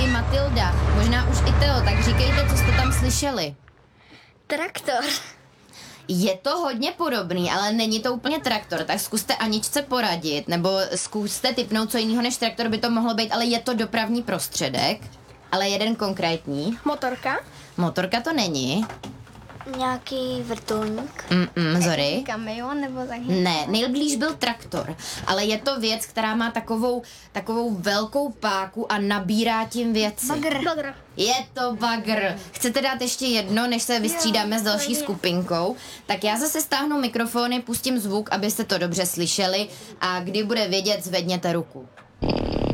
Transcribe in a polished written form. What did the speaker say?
Matilda, možná už i Teo, tak říkejte, co jste tam slyšeli. Traktor. Je to hodně podobný, ale není to úplně traktor, tak zkuste Aničce poradit, nebo zkuste tipnout, co jiného než traktor by to mohlo být, ale je to dopravní prostředek, ale jeden konkrétní. Motorka. Motorka to není. Nějaký vrtulník. Zory. Kamion nebo tak. Ne, nejblíž byl traktor, ale je to věc, která má takovou velkou páku a nabírá tím věci. Bagr. Je to bagr. Chcete dát ještě jedno, než se vystřídáme s další skupinkou? Tak já zase stáhnu mikrofony, pustím zvuk, abyste to dobře slyšeli a kdy bude vědět, zvedněte ruku.